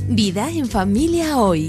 Vida en familia hoy.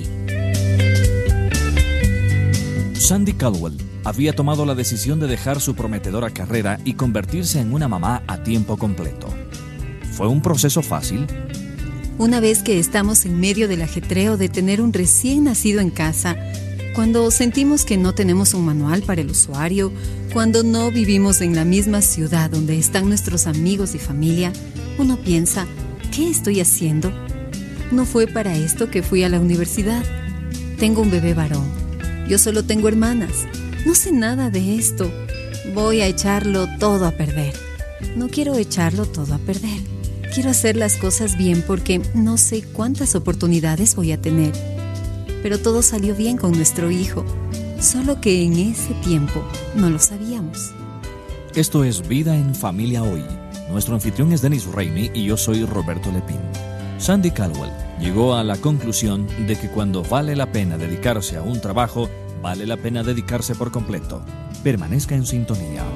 Sandy Caldwell había tomado la decisión de dejar su prometedora carrera y convertirse en una mamá a tiempo completo. ¿Fue un proceso fácil? Una vez que estamos en medio del ajetreo de tener un recién nacido en casa, cuando sentimos que no tenemos un manual para el usuario, cuando no vivimos en la misma ciudad donde están nuestros amigos y familia, uno piensa, ¿qué estoy haciendo? No fue para esto que fui a la universidad. Tengo un bebé varón. Yo solo tengo hermanas. No sé nada de esto. Voy a echarlo todo a perder. No quiero echarlo todo a perder. Quiero hacer las cosas bien porque no sé cuántas oportunidades voy a tener. Pero todo salió bien con nuestro hijo, solo que en ese tiempo no lo sabíamos. Esto es Vida en Familia Hoy. Nuestro anfitrión es Dennis Rainey y yo soy Roberto Lepín. Sandy Caldwell llegó a la conclusión de que cuando vale la pena dedicarse a un trabajo, vale la pena dedicarse por completo. Permanezca en sintonía.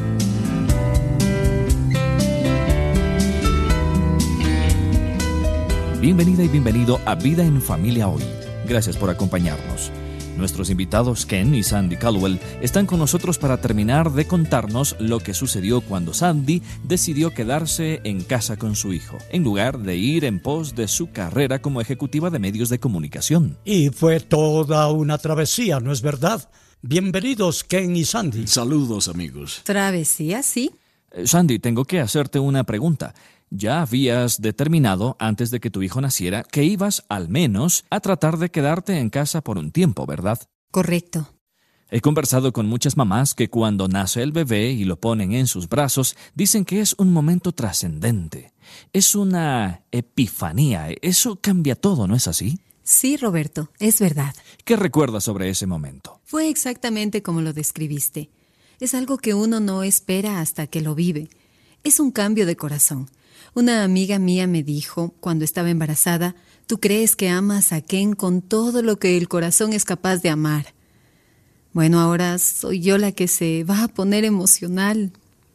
Bienvenida y bienvenido a Vida en Familia Hoy. Gracias por acompañarnos. Nuestros invitados Ken y Sandy Caldwell están con nosotros para terminar de contarnos lo que sucedió cuando Sandy decidió quedarse en casa con su hijo, en lugar de ir en pos de su carrera como ejecutiva de medios de comunicación. Y fue toda una travesía, ¿no es verdad? Bienvenidos, Ken y Sandy. Saludos, amigos. ¿Travesía, sí? Sandy, tengo que hacerte una pregunta. Ya habías determinado, antes de que tu hijo naciera, que ibas, al menos, a tratar de quedarte en casa por un tiempo, ¿verdad? Correcto. He conversado con muchas mamás que cuando nace el bebé y lo ponen en sus brazos, dicen que es un momento trascendente. Es una epifanía. Eso cambia todo, ¿no es así? Sí, Roberto, es verdad. ¿Qué recuerdas sobre ese momento? Fue exactamente como lo describiste. Es algo que uno no espera hasta que lo vive. Es un cambio de corazón. Una amiga mía me dijo, cuando estaba embarazada, ¿tú crees que amas a Ken con todo lo que el corazón es capaz de amar? Bueno, ahora soy yo la que se va a poner emocional.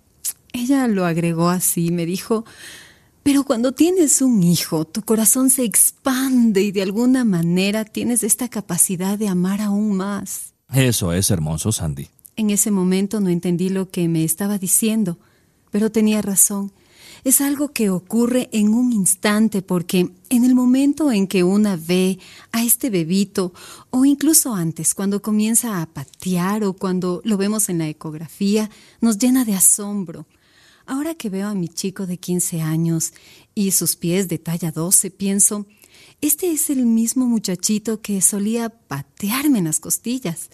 Ella lo agregó así, me dijo, pero cuando tienes un hijo, tu corazón se expande y de alguna manera tienes esta capacidad de amar aún más. Eso es hermoso, Sandy. En ese momento no entendí lo que me estaba diciendo, pero tenía razón. Es algo que ocurre en un instante porque en el momento en que una ve a este bebito o incluso antes, cuando comienza a patear o cuando lo vemos en la ecografía, nos llena de asombro. Ahora que veo a mi chico de 15 años y sus pies de talla 12, pienso, este es el mismo muchachito que solía patearme en las costillas.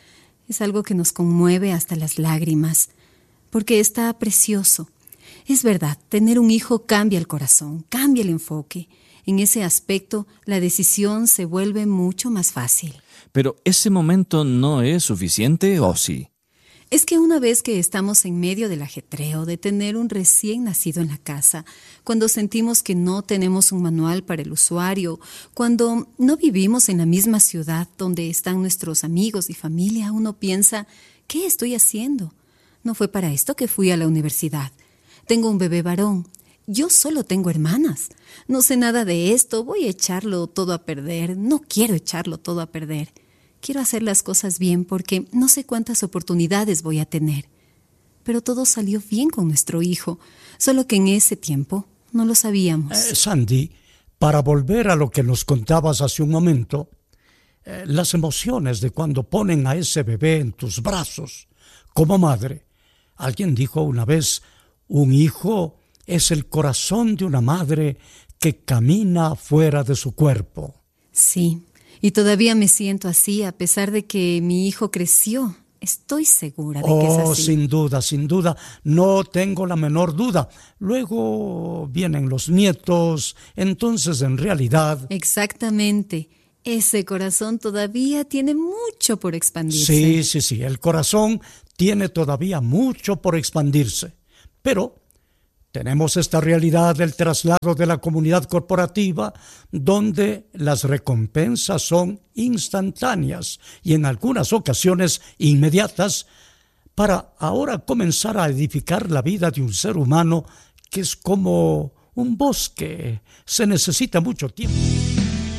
Es algo que nos conmueve hasta las lágrimas porque está precioso. Es verdad, tener un hijo cambia el corazón, cambia el enfoque. En ese aspecto, la decisión se vuelve mucho más fácil. Pero ¿ese momento no es suficiente o sí? Es que una vez que estamos en medio del ajetreo de tener un recién nacido en la casa, cuando sentimos que no tenemos un manual para el usuario, cuando no vivimos en la misma ciudad donde están nuestros amigos y familia, uno piensa, ¿qué estoy haciendo? No fue para esto que fui a la universidad. Tengo un bebé varón. Yo solo tengo hermanas. No sé nada de esto. Voy a echarlo todo a perder. No quiero echarlo todo a perder. Quiero hacer las cosas bien porque no sé cuántas oportunidades voy a tener. Pero todo salió bien con nuestro hijo. Solo que en ese tiempo no lo sabíamos. Sandy, para volver a lo que nos contabas hace un momento, las emociones de cuando ponen a ese bebé en tus brazos, como madre. Alguien dijo una vez, un hijo es el corazón de una madre que camina fuera de su cuerpo. Sí, y todavía me siento así a pesar de que mi hijo creció. Estoy segura de que es así. Sin duda, no tengo la menor duda. Luego vienen los nietos, entonces en realidad... Exactamente. Ese corazón todavía tiene mucho por expandirse. Sí, el corazón tiene todavía mucho por expandirse. Pero tenemos esta realidad del traslado de la comunidad corporativa donde las recompensas son instantáneas y en algunas ocasiones inmediatas para ahora comenzar a edificar la vida de un ser humano que es como un bosque, se necesita mucho tiempo.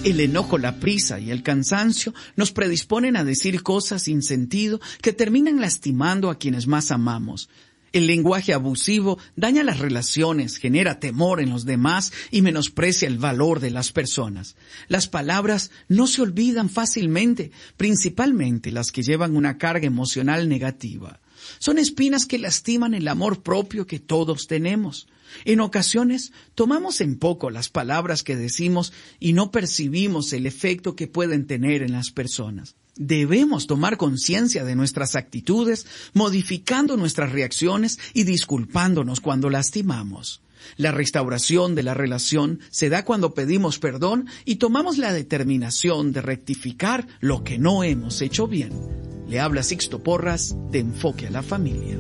El enojo, la prisa y el cansancio nos predisponen a decir cosas sin sentido que terminan lastimando a quienes más amamos. El lenguaje abusivo daña las relaciones, genera temor en los demás y menosprecia el valor de las personas. Las palabras no se olvidan fácilmente, principalmente las que llevan una carga emocional negativa. Son espinas que lastiman el amor propio que todos tenemos. En ocasiones tomamos en poco las palabras que decimos y no percibimos el efecto que pueden tener en las personas. Debemos tomar conciencia de nuestras actitudes, modificando nuestras reacciones y disculpándonos cuando lastimamos. La restauración de la relación se da cuando pedimos perdón y tomamos la determinación de rectificar lo que no hemos hecho bien. Le habla Sixto Porras de Enfoque a la Familia.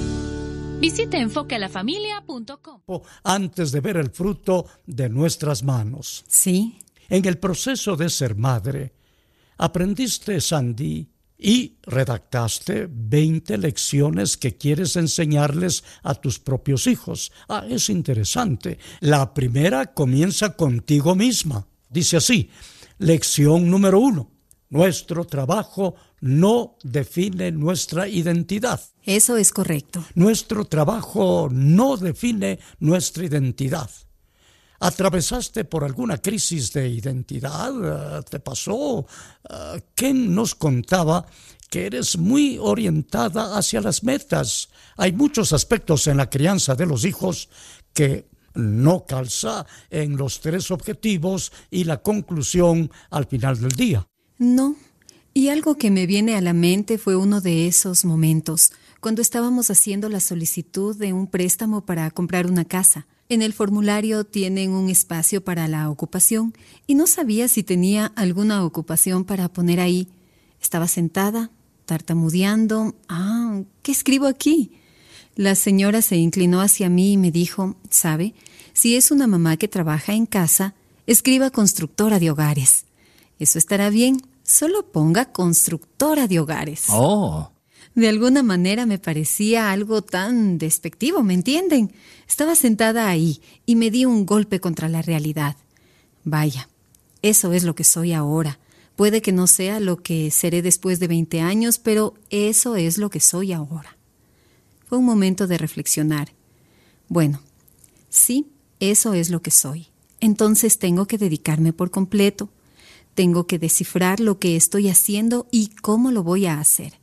Visite enfoquealafamilia.com. Antes de ver el fruto de nuestras manos. Sí. En el proceso de ser madre, aprendiste, Sandy, y redactaste 20 lecciones que quieres enseñarles a tus propios hijos. Es interesante. La primera comienza contigo misma. Dice así: lección número 1. Nuestro trabajo no define nuestra identidad. Eso es correcto. Nuestro trabajo no define nuestra identidad. ¿Atravesaste por alguna crisis de identidad? ¿Te pasó? Ken nos contaba que eres muy orientada hacia las metas. Hay muchos aspectos en la crianza de los hijos que no calza en los 3 objetivos y la conclusión al final del día. No, y algo que me viene a la mente fue uno de esos momentos, cuando estábamos haciendo la solicitud de un préstamo para comprar una casa. En el formulario tienen un espacio para la ocupación y no sabía si tenía alguna ocupación para poner ahí. Estaba sentada, tartamudeando. ¿Qué escribo aquí? La señora se inclinó hacia mí y me dijo: ¿sabe? Si es una mamá que trabaja en casa, escriba constructora de hogares. Eso estará bien, solo ponga constructora de hogares. Oh. De alguna manera me parecía algo tan despectivo, ¿me entienden? Estaba sentada ahí y me di un golpe contra la realidad. Vaya, eso es lo que soy ahora. Puede que no sea lo que seré después de 20 años, pero eso es lo que soy ahora. Fue un momento de reflexionar. Bueno, sí, eso es lo que soy. Entonces tengo que dedicarme por completo. Tengo que descifrar lo que estoy haciendo y cómo lo voy a hacer.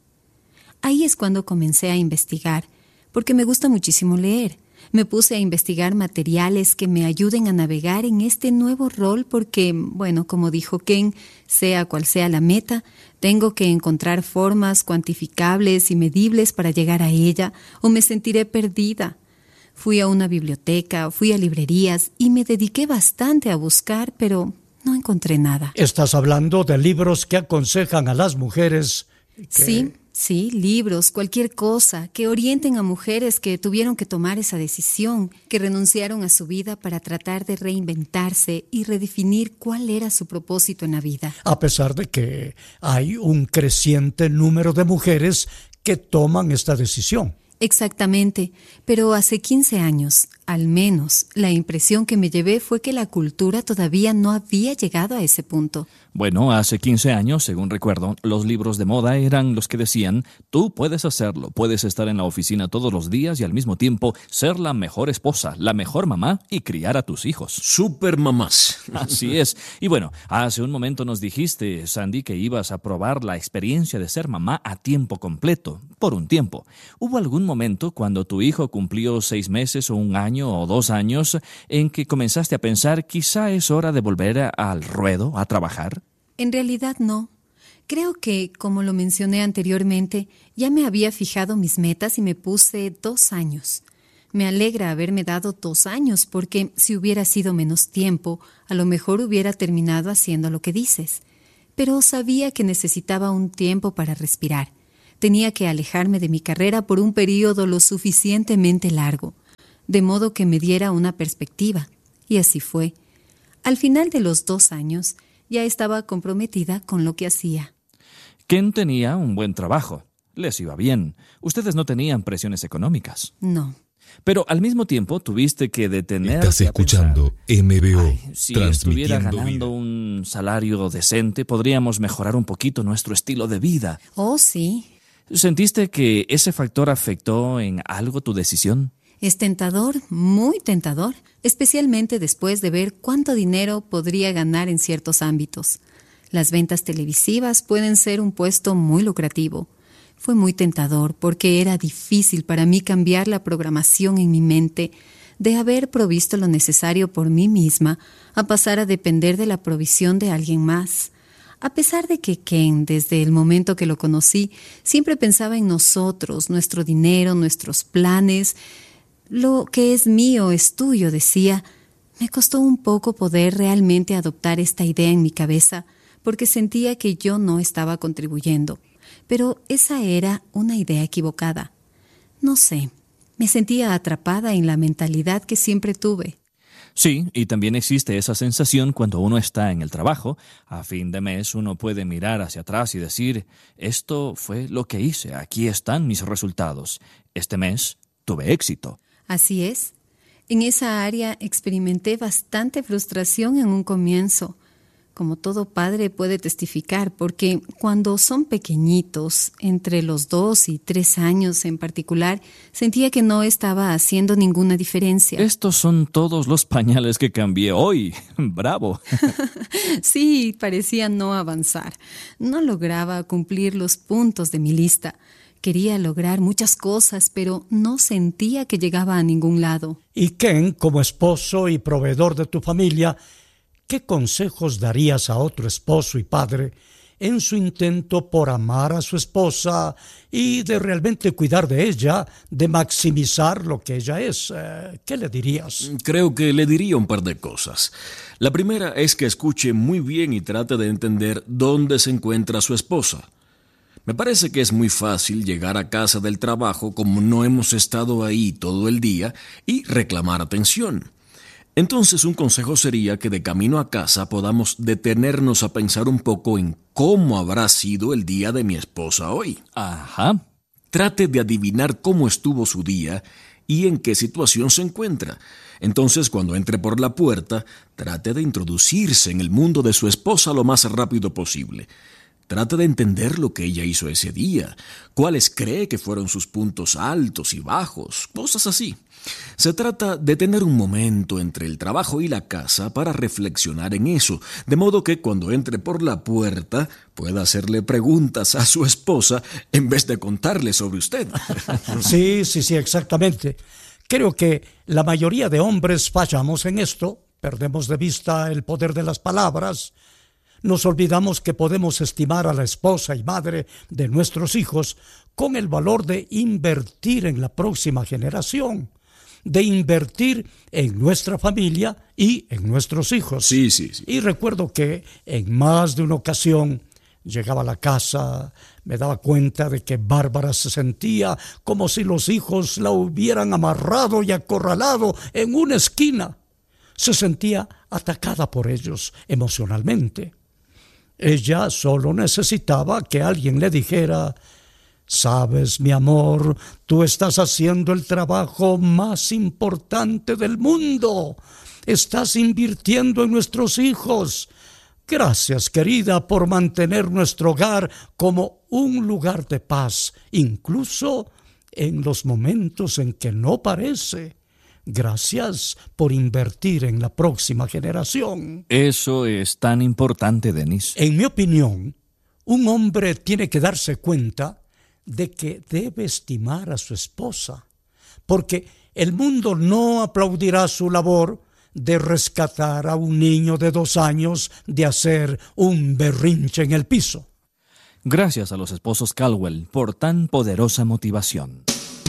Ahí es cuando comencé a investigar, porque me gusta muchísimo leer. Me puse a investigar materiales que me ayuden a navegar en este nuevo rol porque, bueno, como dijo Ken, sea cual sea la meta, tengo que encontrar formas cuantificables y medibles para llegar a ella o me sentiré perdida. Fui a una biblioteca, fui a librerías y me dediqué bastante a buscar, pero no encontré nada. Estás hablando de libros que aconsejan a las mujeres que... Sí, libros, cualquier cosa, que orienten a mujeres que tuvieron que tomar esa decisión, que renunciaron a su vida para tratar de reinventarse y redefinir cuál era su propósito en la vida. A pesar de que hay un creciente número de mujeres que toman esta decisión. Exactamente, pero hace 15 años, al menos, la impresión que me llevé fue que la cultura todavía no había llegado a ese punto. Bueno, hace 15 años, según recuerdo, los libros de moda eran los que decían: tú puedes hacerlo, puedes estar en la oficina todos los días y al mismo tiempo ser la mejor esposa, la mejor mamá y criar a tus hijos. Super mamás. Así es. Y bueno, hace un momento nos dijiste, Sandy, que ibas a probar la experiencia de ser mamá a tiempo completo, por un tiempo. ¿Hubo algún momento cuando tu hijo cumplió 6 meses o 1 año o 2 años en que comenzaste a pensar quizá es hora de volver al ruedo, a trabajar? En realidad no. Creo que, como lo mencioné anteriormente, ya me había fijado mis metas y me puse 2 años. Me alegra haberme dado 2 años porque si hubiera sido menos tiempo, a lo mejor hubiera terminado haciendo lo que dices. Pero sabía que necesitaba un tiempo para respirar. Tenía que alejarme de mi carrera por un período lo suficientemente largo, de modo que me diera una perspectiva. Y así fue. Al final de los 2 años, ya estaba comprometida con lo que hacía. Ken tenía un buen trabajo. Les iba bien. Ustedes no tenían presiones económicas. No. Pero al mismo tiempo tuviste que detenerte. Estás escuchando MBO. Si estuviera ganando un salario decente, podríamos mejorar un poquito nuestro estilo de vida. Oh, sí. ¿Sentiste que ese factor afectó en algo tu decisión? Es tentador, muy tentador, especialmente después de ver cuánto dinero podría ganar en ciertos ámbitos. Las ventas televisivas pueden ser un puesto muy lucrativo. Fue muy tentador porque era difícil para mí cambiar la programación en mi mente de haber provisto lo necesario por mí misma a pasar a depender de la provisión de alguien más. A pesar de que Ken, desde el momento que lo conocí, siempre pensaba en nosotros, nuestro dinero, nuestros planes. Lo que es mío es tuyo, decía. Me costó un poco poder realmente adoptar esta idea en mi cabeza porque sentía que yo no estaba contribuyendo. Pero esa era una idea equivocada. No sé, me sentía atrapada en la mentalidad que siempre tuve. Sí, y también existe esa sensación cuando uno está en el trabajo. A fin de mes uno puede mirar hacia atrás y decir, esto fue lo que hice, aquí están mis resultados. Este mes tuve éxito. Así es. En esa área experimenté bastante frustración en un comienzo, como todo padre puede testificar, porque cuando son pequeñitos, entre los 2 y 3 años en particular, sentía que no estaba haciendo ninguna diferencia. Estos son todos los pañales que cambié hoy. ¡Bravo! Sí, parecía no avanzar. No lograba cumplir los puntos de mi lista. Quería lograr muchas cosas, pero no sentía que llegaba a ningún lado. Y Ken, como esposo y proveedor de tu familia, ¿qué consejos darías a otro esposo y padre en su intento por amar a su esposa y de realmente cuidar de ella, de maximizar lo que ella es? ¿Qué le dirías? Creo que le diría un par de cosas. La primera es que escuche muy bien y trate de entender dónde se encuentra su esposa. Me parece que es muy fácil llegar a casa del trabajo como no hemos estado ahí todo el día y reclamar atención. Entonces un consejo sería que de camino a casa podamos detenernos a pensar un poco en cómo habrá sido el día de mi esposa hoy. Ajá. Trate de adivinar cómo estuvo su día y en qué situación se encuentra. Entonces, cuando entre por la puerta, trate de introducirse en el mundo de su esposa lo más rápido posible. Trate de entender lo que ella hizo ese día, cuáles cree que fueron sus puntos altos y bajos, cosas así. Se trata de tener un momento entre el trabajo y la casa para reflexionar en eso, de modo que cuando entre por la puerta pueda hacerle preguntas a su esposa en vez de contarle sobre usted. Sí, exactamente. Creo que la mayoría de hombres fallamos en esto, perdemos de vista el poder de las palabras. Nos olvidamos que podemos estimar a la esposa y madre de nuestros hijos con el valor de invertir en la próxima generación, de invertir en nuestra familia y en nuestros hijos. Sí. Y recuerdo que en más de una ocasión llegaba a la casa, me daba cuenta de que Bárbara se sentía como si los hijos la hubieran amarrado y acorralado en una esquina. Se sentía atacada por ellos emocionalmente. Ella solo necesitaba que alguien le dijera: sabes, mi amor, tú estás haciendo el trabajo más importante del mundo. Estás invirtiendo en nuestros hijos. Gracias, querida, por mantener nuestro hogar como un lugar de paz, incluso en los momentos en que no parece. Gracias por invertir en la próxima generación. Eso es tan importante, Denis. En mi opinión, un hombre tiene que darse cuenta de que debe estimar a su esposa, porque el mundo no aplaudirá su labor de rescatar a un niño de 2 años de hacer un berrinche en el piso. Gracias a los esposos Caldwell por tan poderosa motivación.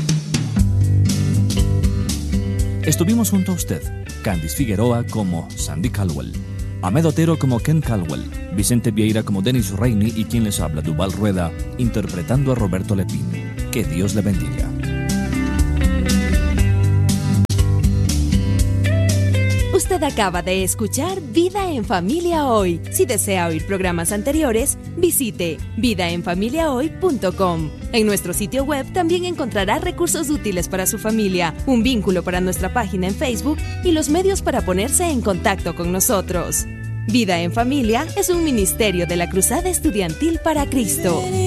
Estuvimos junto a usted, Candice Figueroa como Sandy Caldwell, Ahmed Otero como Ken Caldwell, Vicente Vieira como Denis Rainey y quien les habla, Duval Rueda, interpretando a Roberto Lepín. Que Dios le bendiga. Usted acaba de escuchar Vida en Familia Hoy. Si desea oír programas anteriores, visite vidaenfamiliahoy.com. En nuestro sitio web también encontrará recursos útiles para su familia, un vínculo para nuestra página en Facebook y los medios para ponerse en contacto con nosotros. Vida en Familia es un ministerio de la Cruzada Estudiantil para Cristo.